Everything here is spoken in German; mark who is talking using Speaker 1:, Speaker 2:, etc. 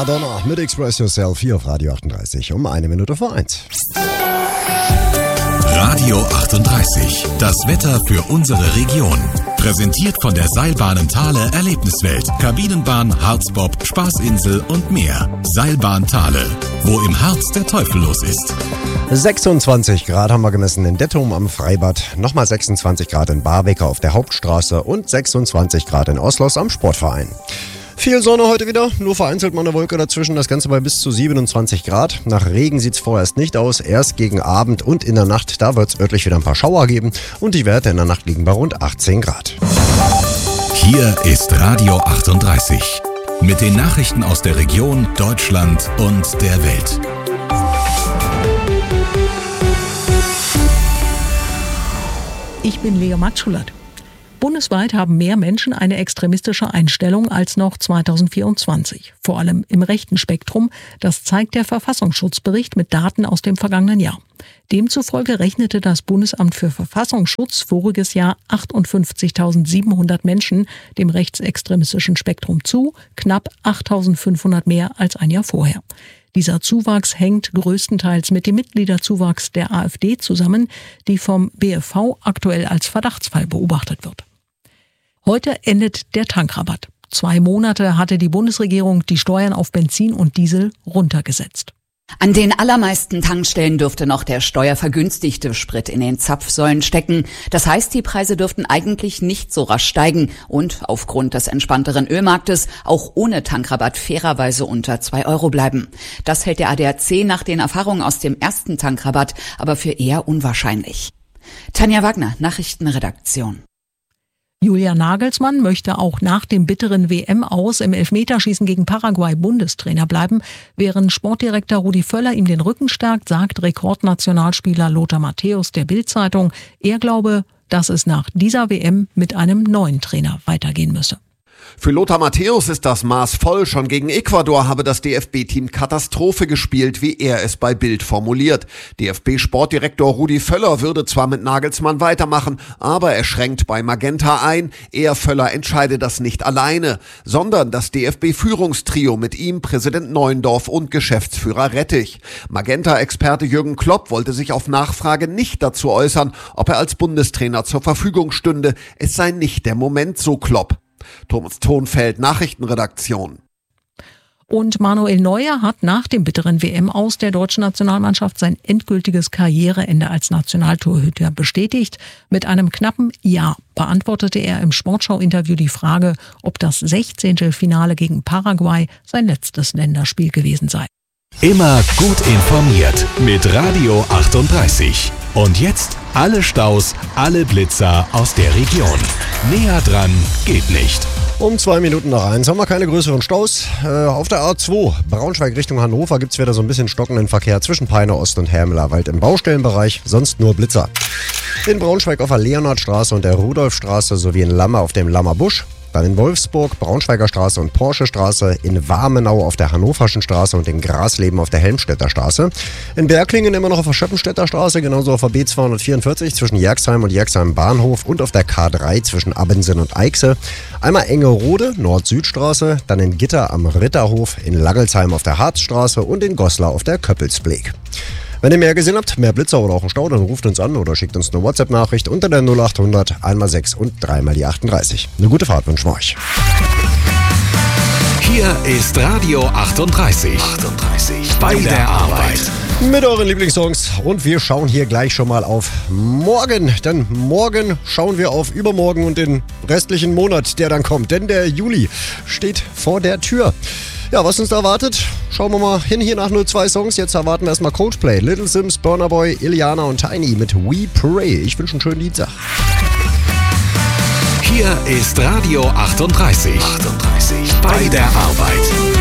Speaker 1: Madonna mit Express Yourself hier auf Radio 38 um 1:01.
Speaker 2: Radio 38, das Wetter für unsere Region. Präsentiert von der Seilbahnen Thale Erlebniswelt, Kabinenbahn, Harzbob, Spaßinsel und mehr. Seilbahn Thale, wo im Harz der Teufel los ist.
Speaker 1: 26 Grad haben wir gemessen in Dettum am Freibad, nochmal 26 Grad in Barwecke auf der Hauptstraße und 26 Grad in Oslos am Sportverein. Viel Sonne heute wieder, nur vereinzelt mal eine Wolke dazwischen, das Ganze bei bis zu 27 Grad. Nach Regen sieht es vorerst nicht aus, erst gegen Abend und in der Nacht, da wird es örtlich wieder ein paar Schauer geben und die Werte in der Nacht liegen bei rund 18 Grad.
Speaker 2: Hier ist Radio 38 mit den Nachrichten aus der Region, Deutschland und der Welt.
Speaker 3: Ich bin Lea Matschulert. Bundesweit haben mehr Menschen eine extremistische Einstellung als noch 2024. Vor allem im rechten Spektrum. Das zeigt der Verfassungsschutzbericht mit Daten aus dem vergangenen Jahr. Demzufolge rechnete das Bundesamt für Verfassungsschutz voriges Jahr 58.700 Menschen dem rechtsextremistischen Spektrum zu, knapp 8.500 mehr als ein Jahr vorher. Dieser Zuwachs hängt größtenteils mit dem Mitgliederzuwachs der AfD zusammen, die vom BfV aktuell als Verdachtsfall beobachtet wird. Heute endet der Tankrabatt. 2 Monate hatte die Bundesregierung die Steuern auf Benzin und Diesel runtergesetzt.
Speaker 4: An den allermeisten Tankstellen dürfte noch der steuervergünstigte Sprit in den Zapfsäulen stecken. Das heißt, die Preise dürften eigentlich nicht so rasch steigen und aufgrund des entspannteren Ölmarktes auch ohne Tankrabatt fairerweise unter 2 Euro bleiben. Das hält der ADAC nach den Erfahrungen aus dem ersten Tankrabatt aber für eher unwahrscheinlich. Tanja Wagner, Nachrichtenredaktion.
Speaker 3: Julian Nagelsmann möchte auch nach dem bitteren WM-Aus im Elfmeterschießen gegen Paraguay Bundestrainer bleiben. Während Sportdirektor Rudi Völler ihm den Rücken stärkt, sagt Rekordnationalspieler Lothar Matthäus der Bild-Zeitung, er glaube, dass es nach dieser WM mit einem neuen Trainer weitergehen müsse.
Speaker 5: Für Lothar Matthäus ist das Maß voll. Schon gegen Ecuador habe das DFB-Team Katastrophe gespielt, wie er es bei Bild formuliert. DFB-Sportdirektor Rudi Völler würde zwar mit Nagelsmann weitermachen, aber er schränkt bei Magenta ein. Er, Völler, entscheide das nicht alleine, sondern das DFB-Führungstrio mit ihm, Präsident Neuendorf und Geschäftsführer Rettich. Magenta-Experte Jürgen Klopp wollte sich auf Nachfrage nicht dazu äußern, ob er als Bundestrainer zur Verfügung stünde. Es sei nicht der Moment, so Klopp. Thomas Thonfeld, Nachrichtenredaktion.
Speaker 3: Und Manuel Neuer hat nach dem bitteren WM-Aus der deutschen Nationalmannschaft sein endgültiges Karriereende als Nationaltorhüter bestätigt. Mit einem knappen Ja beantwortete er im Sportschau-Interview die Frage, ob das 16. Finale gegen Paraguay sein letztes Länderspiel gewesen sei.
Speaker 2: Immer gut informiert mit Radio 38. Und jetzt alle Staus, alle Blitzer aus der Region. Näher dran geht nicht.
Speaker 1: Um 2 Minuten nach 1 haben wir keine größeren Staus. Auf der A2 Braunschweig Richtung Hannover gibt es wieder so ein bisschen stockenden Verkehr zwischen Peine Ost und Hermelerwald im Baustellenbereich, sonst nur Blitzer. In Braunschweig auf der Leonhardstraße und der Rudolfstraße sowie in Lammer auf dem Lammerbusch. Dann in Wolfsburg, Braunschweiger Straße und Porsche-Straße, in Warmenau auf der Hannoverschen Straße und in Grasleben auf der Helmstedter Straße. In Berklingen immer noch auf der Schöppenstädter Straße, genauso auf der B244 zwischen Jerxheim und Jerxheim Bahnhof und auf der K3 zwischen Abbensen und Eixe. Einmal Engerode, Nord-Süd-Straße, dann in Gitter am Ritterhof, in Langelsheim auf der Harzstraße und in Goslar auf der Köppelsbleek. Wenn ihr mehr gesehen habt, mehr Blitzer oder auch einen Stau, dann ruft uns an oder schickt uns eine WhatsApp-Nachricht unter der 0800 1x6 und 3x38. Eine gute Fahrt wünschen wir euch.
Speaker 2: Hier ist Radio 38. Bei der Arbeit.
Speaker 1: Mit euren Lieblingssongs. Und wir schauen hier gleich schon mal auf morgen. Denn morgen schauen wir auf übermorgen und den restlichen Monat, der dann kommt. Denn der Juli steht vor der Tür. Ja, was uns da erwartet, schauen wir mal hin hier nach nur 2 Songs. Jetzt erwarten wir erstmal Coldplay, Little Sims, Burna Boy, Iliana und Tiny mit We Pray. Ich wünsche einen schönen Dienstag.
Speaker 2: Hier ist Radio 38. Bei der Arbeit.